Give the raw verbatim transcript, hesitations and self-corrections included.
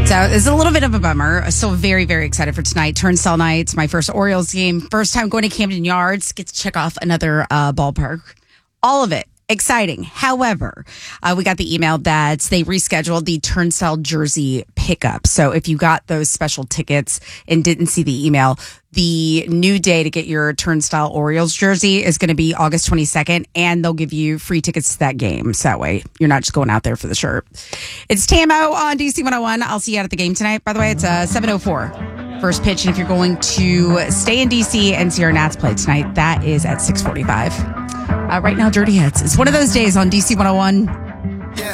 So it's a little bit of a bummer. Still very, very excited for tonight. Turnstile night. It's my first Orioles game. First time going to Camden Yards. Get to check off another uh, ballpark. All of it. Exciting. However, uh, we got the email that they rescheduled the Turnstile jersey pickup. So if you got those special tickets and didn't see the email, the new day to get your Turnstile Orioles jersey is going to be August twenty-second, and they'll give you free tickets to that game. So that way you're not just going out there for the shirt. It's Tamo on D C one oh one. I'll see you out at the game tonight. By the way, it's uh, seven oh four. First pitch, and if you're going to stay in D C and see our Nats play tonight, that is at six forty-five. Uh, right now, Dirty Hits. It's one of those days on D C one oh one.